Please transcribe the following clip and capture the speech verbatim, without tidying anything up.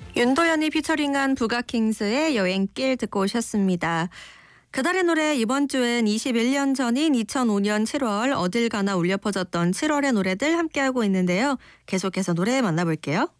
윤도현이 피처링한 부가킹스의 여행길 듣고 오셨습니다. 그달의 노래 이번 주엔 이십일 년 전인 이천오 년 칠월 어딜 가나 울려 퍼졌던 칠월의 노래들 함께하고 있는데요. 계속해서 노래 만나볼게요.